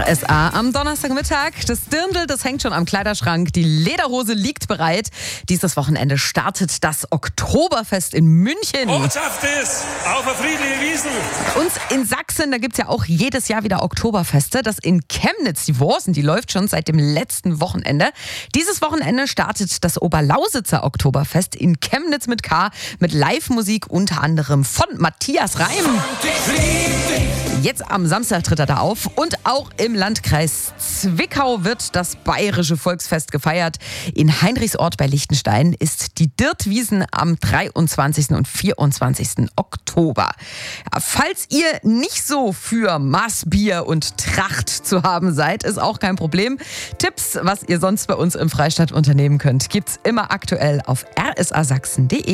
RSA am Donnerstagmittag. Das Dirndl, das hängt schon am Kleiderschrank. Die Lederhose liegt bereit. Dieses Wochenende startet das Oktoberfest in München. Botschaft ist, auf der friedliche Wiesn. Uns in Sachsen, da gibt es ja auch jedes Jahr wieder Oktoberfeste. Das in Chemnitz, die Wursen, die läuft schon seit dem letzten Wochenende. Dieses Wochenende startet das Oberlausitzer Oktoberfest in Chemnitz mit K, mit Live-Musik unter anderem von Matthias Reim. Jetzt am Samstag tritt er da auf und auch im Landkreis Zwickau wird das bayerische Volksfest gefeiert. In Heinrichsort bei Liechtenstein ist die Dirtwiesn am 23. und 24. Oktober. Ja, falls ihr nicht so für Maßbier und Tracht zu haben seid, ist auch kein Problem. Tipps, was ihr sonst bei uns im Freistaat unternehmen könnt, gibt's immer aktuell auf rsasachsen.de.